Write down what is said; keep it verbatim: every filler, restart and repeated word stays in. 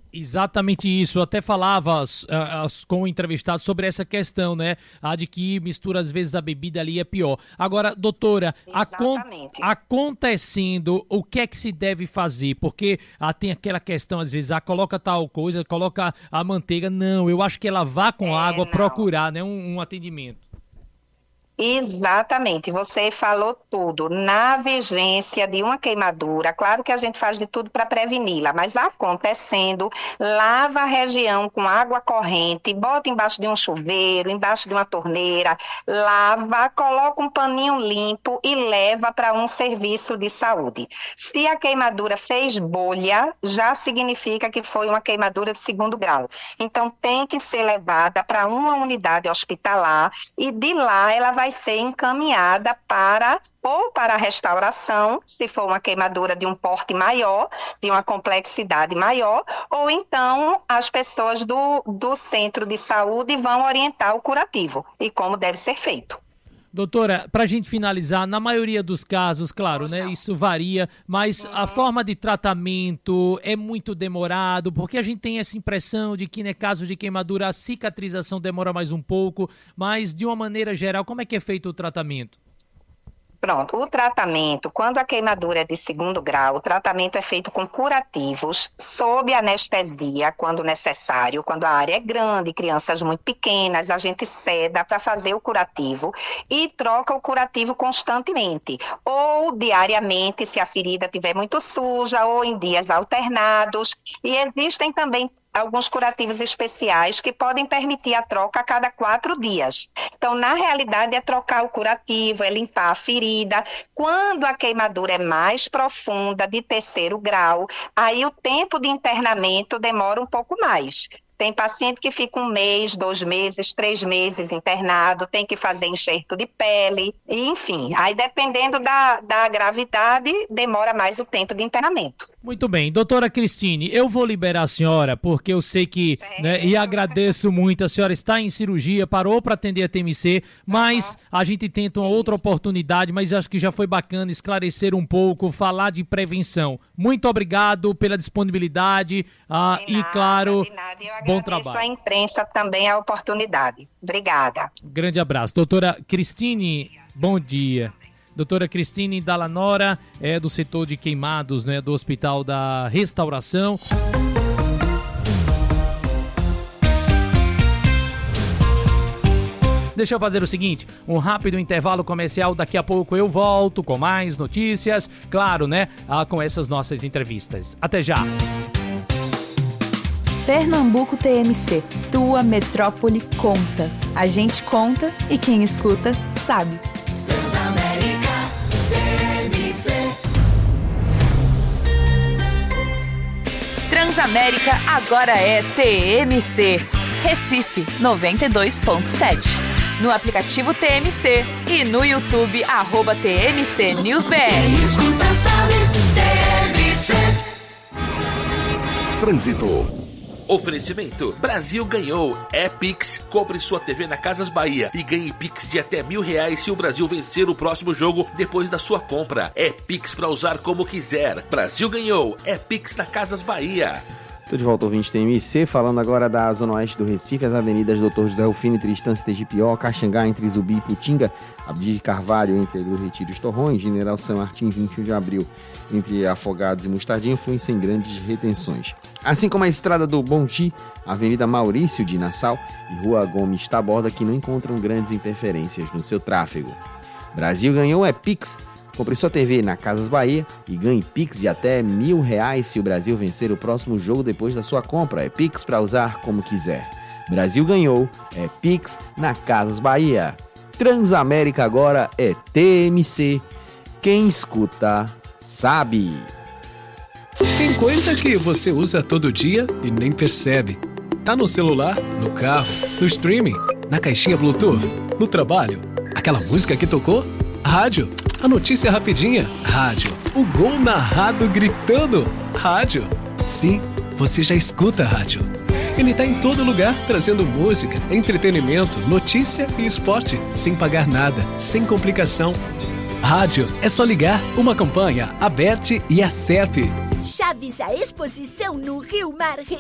Exatamente isso, eu até falava uh, uh, com o entrevistado sobre essa questão, né? A de que mistura às vezes a bebida ali é pior. Agora, doutora, acon- acontecendo, o que é que se deve fazer? Porque ah, tem aquela questão às vezes, ah, coloca tal coisa, coloca a manteiga. Não, eu acho que é lavar com É, água, não. procurar, né? Um, um atendimento. Exatamente, você falou tudo. Na vigência de uma queimadura, claro que a gente faz de tudo para preveni-la, mas acontecendo, lava a região com água corrente, bota embaixo de um chuveiro, embaixo de uma torneira, lava, coloca um paninho limpo e leva para um serviço de saúde. Se a queimadura fez bolha, já significa que foi uma queimadura de segundo grau. Então tem que ser levada para uma unidade hospitalar e de lá ela vai ser encaminhada para ou para a restauração, se for uma queimadura de um porte maior, de uma complexidade maior, ou então as pessoas do, do centro de saúde vão orientar o curativo e como deve ser feito. Doutora, para a gente finalizar, na maioria dos casos, claro, né, isso varia, mas uhum. a forma de tratamento é muito demorado, porque a gente tem essa impressão de que, no caso de queimadura, a cicatrização demora mais um pouco, mas de uma maneira geral, como é que é feito o tratamento? Pronto, o tratamento, quando a queimadura é de segundo grau, o tratamento é feito com curativos, sob anestesia, quando necessário. Quando a área é grande, crianças muito pequenas, a gente ceda para fazer o curativo e troca o curativo constantemente, ou diariamente, se a ferida estiver muito suja, ou em dias alternados. E existem também alguns curativos especiais que podem permitir a troca a cada quatro dias. Então, na realidade, é trocar o curativo, é limpar a ferida. Quando a queimadura é mais profunda, de terceiro grau, aí o tempo de internamento demora um pouco mais. Tem paciente que fica um mês, dois meses, três meses internado, tem que fazer enxerto de pele, e, enfim. Aí, dependendo da, da gravidade, demora mais o tempo de internamento. Muito bem. Doutora Cristine, eu vou liberar a senhora, porque eu sei que, é. né, e agradeço muito, a senhora está em cirurgia, parou para atender a T M C, mas uhum. a gente tenta uma outra oportunidade, mas acho que já foi bacana esclarecer um pouco, falar de prevenção. Muito obrigado pela disponibilidade ah, de nada, e, claro, de nada. Eu bom trabalho. a imprensa também a oportunidade. Obrigada. Grande abraço. Doutora Cristine, bom dia. Doutora Cristine Dallanora é do setor de queimados, né, do Hospital da Restauração. Deixa eu fazer o seguinte, um rápido intervalo comercial, daqui a pouco eu volto com mais notícias, claro, né, ah, com essas nossas entrevistas. Até já! Pernambuco T M C, tua metrópole conta. A gente conta e quem escuta sabe. Transamérica T M C. Transamérica agora é T M C. Recife noventa e dois ponto sete. No aplicativo T M C e no YouTube, arroba T M C News B R. Quem escuta sabe, T M C. Trânsito. Oferecimento: Brasil ganhou. É Pix. Compre sua T V na Casas Bahia e ganhe Pix de até mil reais se o Brasil vencer o próximo jogo depois da sua compra. É Pix para usar como quiser. Brasil ganhou. É Pix na Casas Bahia. Tô de volta, ouvinte T M C, falando agora da Zona Oeste do Recife, as avenidas doutor José Rufino entre Estância Tegipió, Caxangá entre Zumbi e Putinga, Abdi de Carvalho entre o Retiro e os Torrões, General São Martim, vinte e um de abril entre Afogados e Mostardinha, fluem sem grandes retenções. Assim como a estrada do Bongi, Avenida Maurício de Nassau e Rua Gomes Taborda, que não encontram grandes interferências no seu tráfego. Brasil ganhou é Pix. Compre sua T V na Casas Bahia e ganhe Pix de até mil reais se o Brasil vencer o próximo jogo depois da sua compra. É Pix para usar como quiser. Brasil ganhou, é Pix na Casas Bahia. Transamérica agora é T M C. Quem escuta, sabe. Tem coisa que você usa todo dia e nem percebe. Tá no celular, no carro, no streaming, na caixinha Bluetooth, no trabalho. Aquela música que tocou? Rádio. A notícia rapidinha? Rádio. O gol narrado gritando? Rádio. Sim, você já escuta rádio. Ele tá em todo lugar, trazendo música, entretenimento, notícia e esporte, sem pagar nada, sem complicação. Rádio, é só ligar, uma campanha, Aberte e Acerte. Chaves, a exposição no Rio Mar